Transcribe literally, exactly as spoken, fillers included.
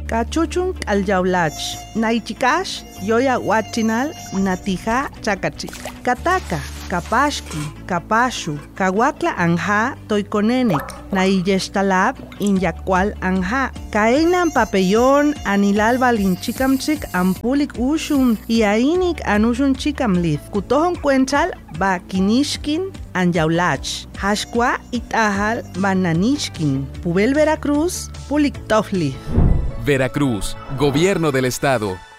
Cachuchun aljaulach, naichikash, yoya huachinal, natija chakachik. Kataka, kapashki, kapashu, kawakla anja, toikonenek, naiyeshtalab, inyakwal anja. Kainan papellón, anilal balinchikamchik, ampulik ushun, iainik anushun chikamlith. Kutohon cuenchal, ba kinishkin, anjaulach. Hashkwa itahal, bananishkin. Pubel Veracruz, puliktofli. Veracruz, Gobierno del Estado.